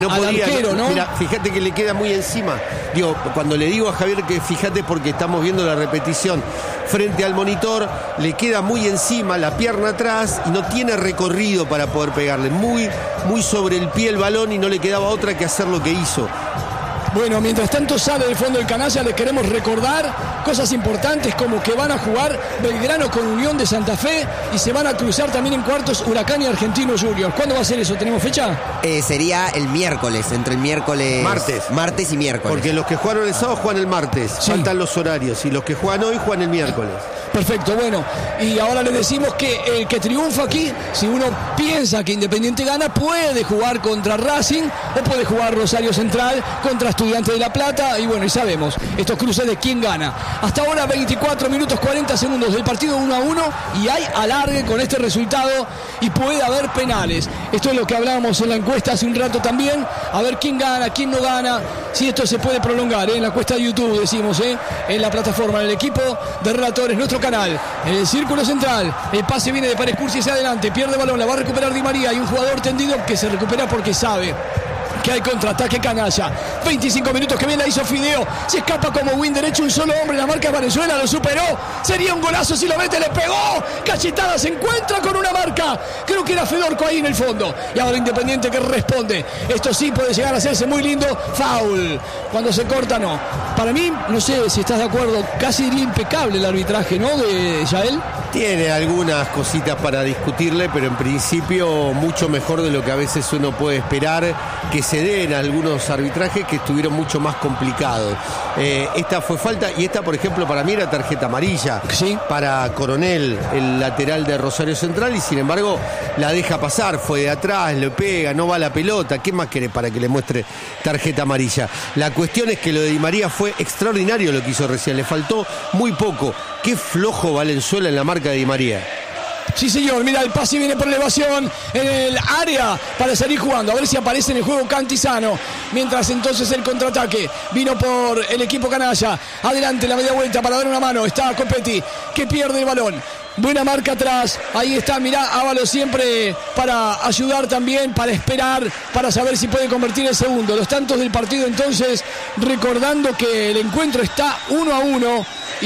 No podía, arquero, ¿no? Mira, fíjate que le queda muy encima. Digo, cuando le digo a Javier que fíjate porque estamos viendo la repetición frente al monitor, le queda muy encima, la pierna atrás y no tiene recorrido para poder pegarle. Muy sobre el pie el balón y no le quedaba otra que hacer lo que hizo. Bueno, mientras tanto sale del fondo del canalla, les queremos recordar cosas importantes como que van a jugar Belgrano con Unión de Santa Fe y se van a cruzar también en cuartos Huracán y Argentinos Juniors. ¿Cuándo va a ser eso? ¿Tenemos fecha? Sería el miércoles, entre el miércoles... Martes y miércoles. Porque los que jugaron el sábado juegan el martes, sí. Faltan los horarios, y los que juegan hoy juegan el miércoles. Perfecto, bueno, y ahora les decimos que el que triunfa aquí, si uno piensa que Independiente gana, puede jugar contra Racing o puede jugar Rosario Central contra Estudiantes de La Plata, y bueno, y sabemos estos cruces de quién gana. Hasta ahora 24 minutos 40 segundos del partido 1-1 y hay alargue con este resultado y puede haber penales. Esto es lo que hablábamos en la encuesta hace un rato también, a ver quién gana, quién no gana, si esto se puede prolongar, en la encuesta de YouTube decimos, en la plataforma, en el equipo de relatores, nuestro canal, en el círculo central, el pase viene de Pérez Cursi hacia adelante, pierde el balón, la va a recuperar Di María, y un jugador tendido que se recupera porque sabe que hay contraataque canalla. 25 minutos que bien la hizo Fideo, se escapa como win derecho, un solo hombre, la marca de Valenzuela, lo superó, sería un golazo si lo mete, le pegó, cachetada, se encuentra con una marca, creo que era Fedorco ahí en el fondo, y ahora Independiente que responde, esto sí puede llegar a hacerse muy lindo, foul, cuando se corta no, para mí, no sé si estás de acuerdo, casi impecable el arbitraje, ¿no?, de Yael. Tiene algunas cositas para discutirle, pero en principio mucho mejor de lo que a veces uno puede esperar que se den algunos arbitrajes que estuvieron mucho más complicados. Esta fue falta y esta, por ejemplo, para mí era tarjeta amarilla, ¿sí?, para Coronel, el lateral de Rosario Central, y sin embargo la deja pasar, fue de atrás, le pega, no va la pelota. ¿Qué más querés para que le muestre tarjeta amarilla? La cuestión es que lo de Di María fue extraordinario lo que hizo recién, le faltó muy poco. Qué flojo Valenzuela en la marca de Di María. Sí, señor, mira, el pase viene por elevación en el área para salir jugando, a ver si aparece en el juego Cantizano, mientras entonces el contraataque vino por el equipo canalla, adelante la media vuelta para dar una mano, está Copetti, que pierde el balón, buena marca atrás, ahí está, mirá, Ábalos siempre para ayudar también, para esperar, para saber si puede convertir el segundo, los tantos del partido entonces, recordando que el encuentro está 1-1,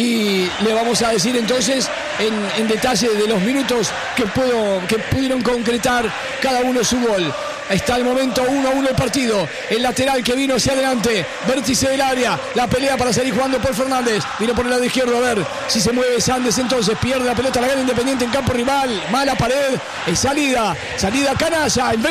y le vamos a decir entonces en detalle de los minutos que pudieron concretar cada uno su gol. Está el momento 1-1 el partido. El lateral que vino hacia adelante. Vértice del área. La pelea para salir jugando por Fernández. Vino por el lado izquierdo. A ver si se mueve Sandes entonces. Pierde la pelota. La gana Independiente en campo rival. Mala pared. Es salida. Salida canalla. En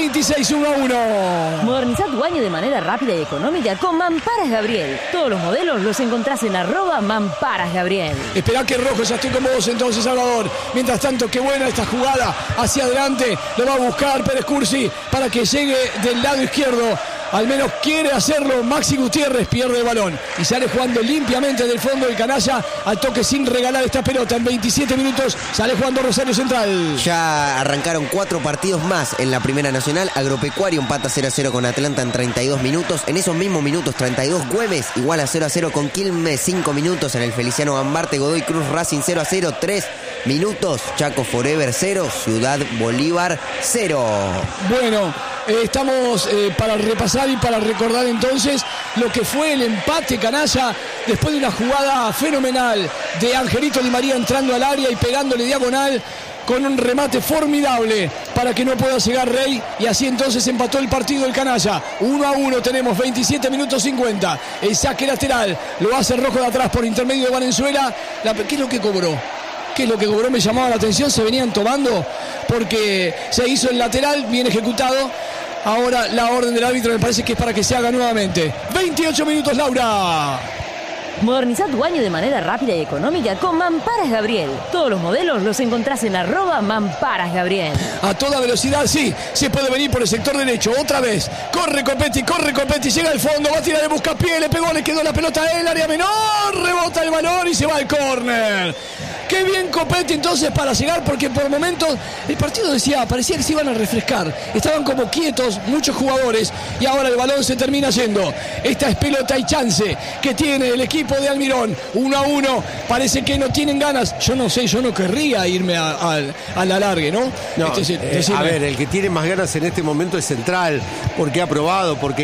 26-1-1. Moderniza tu baño de manera rápida y económica con Mamparas Gabriel. Todos los modelos los encontrás en @Mamparas Gabriel. Esperá que Rojo, ya estoy con vos entonces, Salvador. Mientras tanto, qué buena esta jugada. Hacia adelante. Lo va a buscar Pérez Cursi para que llegue del lado izquierdo, al menos quiere hacerlo. Maxi Gutiérrez pierde el balón y sale jugando limpiamente del fondo del canalla, al toque sin regalar esta pelota. En 27 minutos sale jugando Rosario Central. Ya arrancaron 4 partidos más en la Primera Nacional. Agropecuario empata 0-0 con Atlanta en 32 minutos. En esos mismos minutos, 32, Güemes igual a 0-0 con Quilmes. 5 minutos en el Feliciano Gambarte. Godoy Cruz Racing 0-0. 3 minutos, Chaco Forever 0, Ciudad Bolívar 0. Bueno, estamos para repasar y para recordar entonces lo que fue el empate canalla después de una jugada fenomenal de Angelito Di María entrando al área y pegándole diagonal con un remate formidable para que no pueda llegar Rey, y así entonces empató el partido el canalla. 1-1 tenemos, 27 minutos 50. El saque lateral lo hace Rojo de atrás por intermedio de Valenzuela. ¿Qué es lo que cobró? ¿Qué es lo que cobró? Me llamaba la atención, se venían tomando porque se hizo el lateral, bien ejecutado. Ahora la orden del árbitro me parece que es para que se haga nuevamente. 28 minutos, Laura. Moderniza tu baño de manera rápida y económica con Mamparas Gabriel. Todos los modelos los encontrás en @Mamparas Gabriel. A toda velocidad, sí, se puede venir por el sector derecho, otra vez. Corre Copetti, llega al fondo, va a tirar de buscapié, le pegó, le quedó la pelota a él, área menor, rebota el balón y se va al córner. qué bien Copetti entonces para llegar, porque por momentos el partido parecía que se iban a refrescar. Estaban como quietos muchos jugadores y ahora el balón se termina yendo. Esta es pelota y chance que tiene el equipo de Almirón. 1-1. Parece que no tienen ganas. Yo no sé, yo no querría irme a la largue, ¿no? A ver, el que tiene más ganas en este momento es Central, porque ha probado, porque